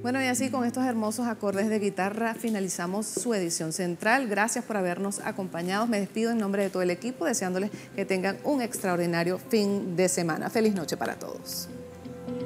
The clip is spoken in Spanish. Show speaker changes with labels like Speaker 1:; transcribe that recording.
Speaker 1: Bueno, y así con estos hermosos acordes de guitarra finalizamos su edición central. Gracias por habernos acompañado. Me despido en nombre de todo el equipo, deseándoles que tengan un extraordinario fin de semana. Feliz noche para todos.